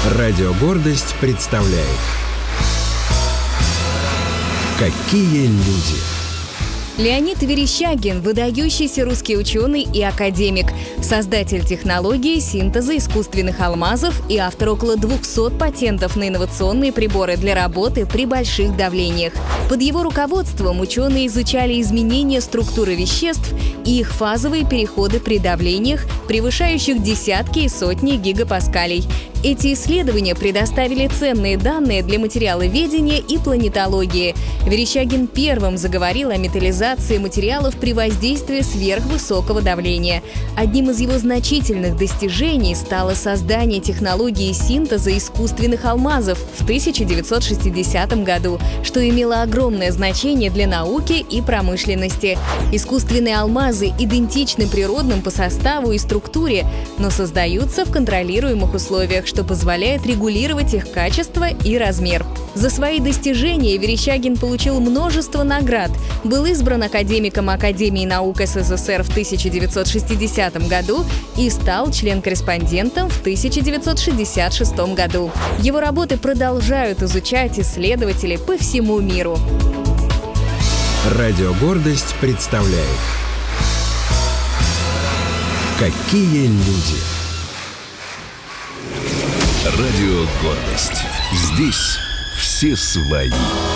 Радио «Гордость» представляет «Какие люди». Леонид Верещагин – выдающийся русский ученый и академик, создатель технологии синтеза искусственных алмазов и автор около 200 патентов на инновационные приборы для работы при больших давлениях. Под его руководством ученые изучали изменения структуры веществ и их фазовые переходы при давлениях, превышающих десятки и сотни гигапаскалей. Эти исследования предоставили ценные данные для материаловедения и планетологии. Верещагин первым заговорил о металлизации материалов при воздействии сверхвысокого давления. Одним из его значительных достижений стало создание технологии синтеза искусственных алмазов в 1960 году, что имело огромное значение для науки и промышленности. Искусственные алмазы идентичны природным по составу и структуре, но создаются в контролируемых условиях, что позволяет регулировать их качество и размер. За свои достижения Верещагин получил множество наград, был избран академиком Академии наук СССР в 1960 году и стал член-корреспондентом в 1966 году. Его работы продолжают изучать исследователи по всему миру. Радио «Гордость» представляет «Какие люди». Радио «Гордость». Здесь все свои.